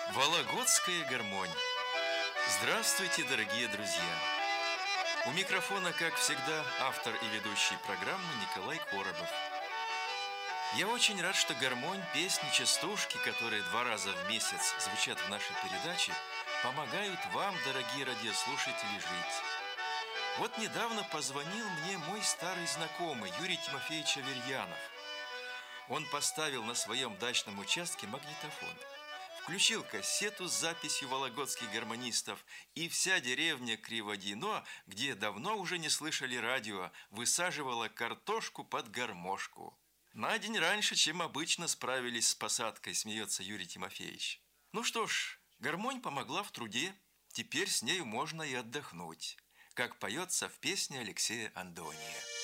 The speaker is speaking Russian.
Вологодская гармонь. Здравствуйте, дорогие друзья! У микрофона, как всегда, автор и ведущий программы Николай Коробов. Я очень рад, что гармонь, песни, частушки, которые 2 раза в месяц звучат в нашей передаче, помогают вам, дорогие радиослушатели, жить. Вот недавно позвонил мне мой старый знакомый Юрий Тимофеевич Аверьянов. Он поставил на своем дачном участке магнитофон, включил кассету с записью вологодских гармонистов, и вся деревня Криводино, где давно уже не слышали радио, высаживала картошку под гармошку. На день раньше, чем обычно, справились с посадкой, смеется Юрий Тимофеевич. Ну что ж, гармонь помогла в труде, теперь с нею можно и отдохнуть, как поется в песне Алексея Андония.